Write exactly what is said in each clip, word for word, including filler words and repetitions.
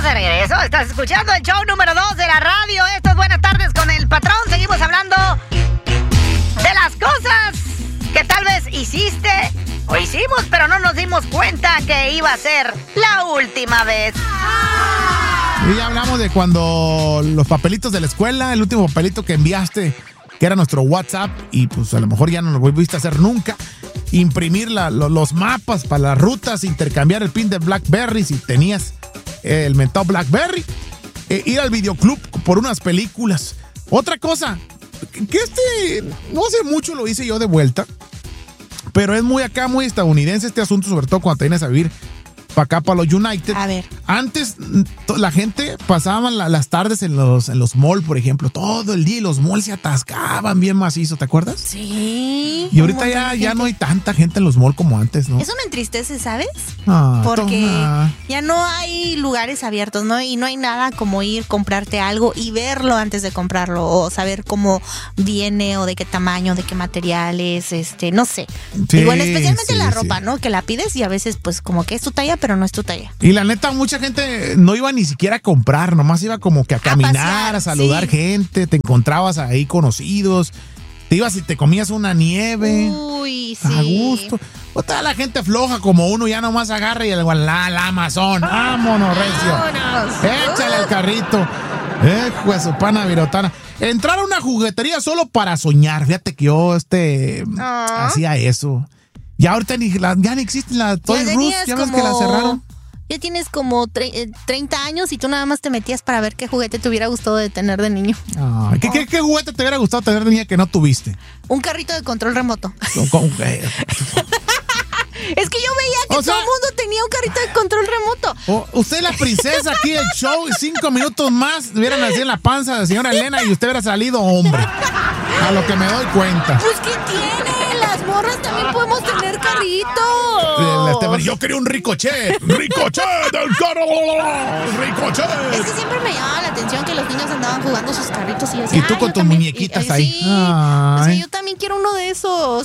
Estamos de regreso, estás escuchando el show número dos de la radio. Esto es Buenas Tardes con el Patrón. Seguimos hablando de las cosas que tal vez hiciste o hicimos, pero no nos dimos cuenta que iba a ser la última vez. Y ya hablamos de cuando los papelitos de la escuela, el último papelito que enviaste, que era nuestro WhatsApp, y pues a lo mejor ya no lo volviste a hacer nunca. Imprimir la, lo, los mapas para las rutas, intercambiar el pin de BlackBerry si tenías el mentado BlackBerry, eh, ir al videoclub por unas películas. Otra cosa, que este, no hace mucho lo hice yo de vuelta, pero es muy acá, muy estadounidense este asunto, sobre todo cuando te vienes a vivir para acá, para los United. A ver. Antes la gente pasaba la, las tardes en los, en los malls, por ejemplo, todo el día, y los malls se atascaban bien macizo, ¿te acuerdas? Sí. Y ahorita ya, ya no hay tanta gente en los malls como antes, ¿no? Eso me entristece, ¿sabes? Ah, Porque toma. ya no hay lugares abiertos, ¿no? Y no hay nada como ir, comprarte algo y verlo antes de comprarlo, o saber cómo viene, o de qué tamaño, de qué materiales, este, no sé. Sí, y bueno, especialmente sí, la ropa, sí. ¿no? Que la pides y a veces pues como que es tu talla, pero no es tu talla. Y la neta, mucha gente no iba ni siquiera a comprar, nomás iba como que a caminar, a, pasear, saludar sí. gente, te encontrabas ahí conocidos, te ibas y te comías una nieve. Uy, sí. A gusto. O toda la gente floja como uno ya nomás agarra y el la, la Amazon. Vámonos, recio. Vámonos. Échale al carrito. Eh, pues su pana virotana. Entrar a una juguetería solo para soñar. Fíjate que yo este Ah. hacía eso. Y ahorita ni la, ya ni existen las Toys R Us, ya ves que la cerraron. Ya tienes como tre- treinta años y tú nada más te metías para ver qué juguete te hubiera gustado de tener de niño. Ay, ¿qué, qué, ¿Qué juguete te hubiera gustado tener de niña que no tuviste? Un carrito de control remoto. ¿Cómo- cómo que? Es que yo veía que O todo sea- el mundo tenía un carrito de control remoto. O- usted es la princesa aquí del show y cinco minutos más hubieran nacido en la panza de la señora Elena y usted hubiera salido hombre. A lo que me doy cuenta. Pues ¿qué tiene? Las morras también podemos tener carritos. Yo quería un ricochet. Ricochet del carro. Ricochet. Es que siempre me llamaba la atención que los niños andaban jugando sus carritos y yo decía, Y tú "Ah, con yo tus también". muñequitas Y- ahí. Sí. O sea, Ay. yo también quiero uno de esos.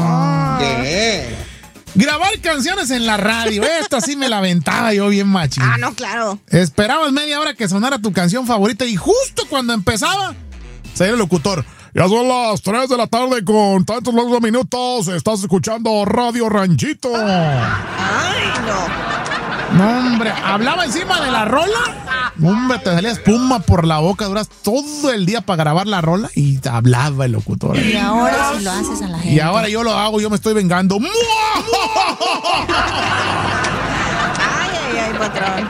¿Qué? Grabar canciones en la radio. Esta sí me la aventaba yo bien machín. Ah, no, claro. Esperabas media hora que sonara tu canción favorita y justo cuando empezaba, salía el locutor. Ya son las tres de la tarde con tantos largos minutos. Estás escuchando Radio Ranchito. Ay, no. No, hombre, hablaba encima de la rola. Hombre, te salía espuma por la boca. Duras todo el día para grabar la rola y te hablaba el locutor. Y ahora sí lo haces a la gente. Y ahora yo lo hago, yo me estoy vengando. Ay, ay, ay, patrón.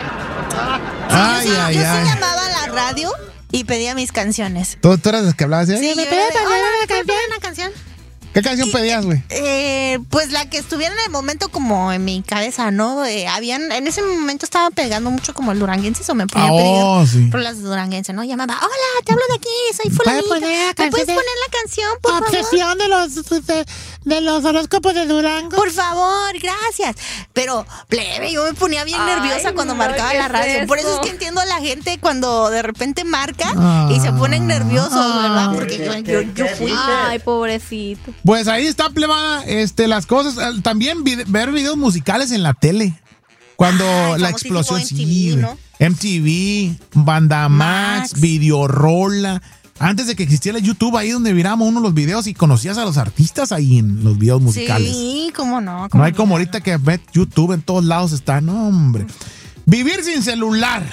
Ay, yo sí, ay, yo ay. sí llamaba a la radio y pedía mis canciones. ¿Tú, tú eras las que hablabas? ¿eh? Sí, ¿Me yo puedes era de, poner "Hola, una ¿me puedes canción? poner una canción? ¿Qué canción pedías, güey? Eh, pues la que estuviera en el momento como en mi cabeza, ¿no? Eh, habían, en ese momento estaba pegando mucho como el duranguense, o me ponía Ah, a pedir oh, sí. por las duranguenses, ¿no? Llamaba, hola, te hablo de aquí, soy ¿Puedes fulanita. poner la ¿Me canción puedes de- poner la canción, por favor? Obsesión de los, de, de los horóscopos de Durango. Por favor, gracias. Pero, plebe, yo me ponía bien Ay, nerviosa cuando no, marcaba ¿qué la es radio. Por eso eso? es que entiendo a la gente cuando de repente marca Ah. y se ponen nerviosos, ¿verdad? Porque yo, yo, yo fui. Ay, pobrecito. Pues ahí está, plebada, este, las cosas. eh, También vide- ver videos musicales en la tele. Cuando Ay, la famosísimo explosión, M T V, sí, güey. ¿no? M T V, Banda Max, Max. Videorola. Antes de que existiera YouTube, ahí donde miramos uno de los videos y conocías a los artistas ahí en los videos musicales. Sí, cómo no. No cómo hay como olvidarlo. ahorita que ves YouTube en todos lados está, no, hombre. Vivir sin celular.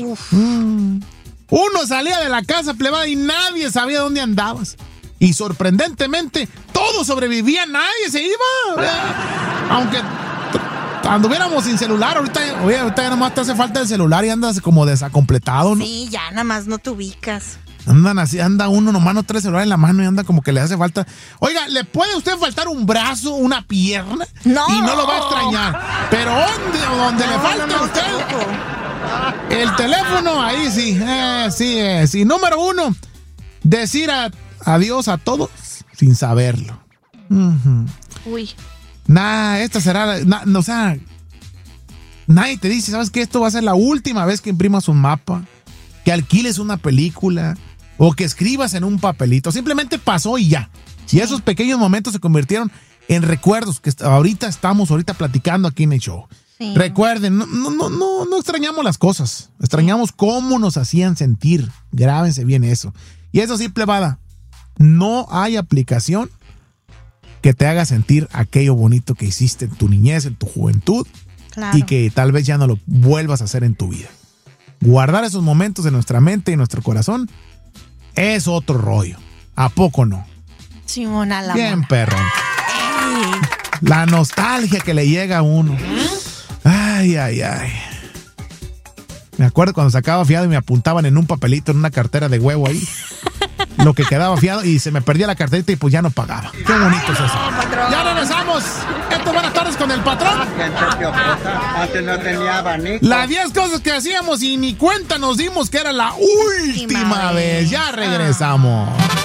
Mm. Uno salía de la casa, plebada, y nadie sabía dónde andabas. Y sorprendentemente, todos sobrevivían, nadie se iba. ¿verdad? Aunque t- anduviéramos sin celular, ahorita, oye, ahorita ya nomás te hace falta el celular y andas como desacompletado, ¿no? Sí, ya nada más no te ubicas. Andan así, anda uno nomás no trae celular en la mano y anda como que le hace falta. Oiga, ¿le puede usted faltar un brazo, una pierna? No. Y no lo va a extrañar. Pero ¿dónde, donde le No, falta no, a no, usted? tampoco. El teléfono, ahí sí, eh, sí, eh, sí. Número uno, decir a- adiós a todos sin saberlo. Ujú. Uy. Nah, esta será, la- na- no, o sea, nadie te dice, ¿sabes qué? Esto va a ser la última vez que imprimas un mapa, que alquiles una película o que escribas en un papelito. Simplemente pasó y ya. Y esos pequeños momentos se convirtieron en recuerdos que est- ahorita estamos ahorita platicando aquí en el show. Sí. Recuerden, no, no, no, no, no extrañamos las cosas. Extrañamos cómo nos hacían sentir. Grábense bien eso. Y eso sí, plebada, no hay aplicación que te haga sentir aquello bonito que hiciste en tu niñez, en tu juventud, Claro. y que tal vez ya no lo vuelvas a hacer en tu vida. Guardar esos momentos en nuestra mente y en nuestro corazón es otro rollo. ¿A poco no? Simona la Bien, mona. perro. Ey. La nostalgia que le llega a uno. Ay, ay, ay. Me acuerdo cuando sacaba fiado y me apuntaban en un papelito, en una cartera de huevo ahí, lo que quedaba fiado, y se me perdía la carterita y pues ya no pagaba. Qué bonito es eso. Ya regresamos. Esto, buenas tardes con el patrón. Gente piojosa, antes no tenía abanico. Las diez cosas que hacíamos y ni cuenta nos dimos que era la última Última vez. vez. Ya regresamos.